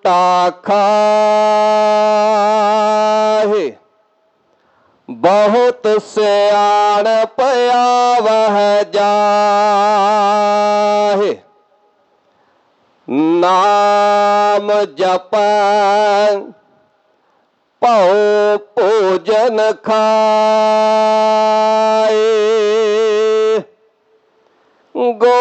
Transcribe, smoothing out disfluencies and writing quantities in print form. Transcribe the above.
ता खाहे। बहुत सियाणप आवह जाहे। नाम जपै भौ भोजन खाए।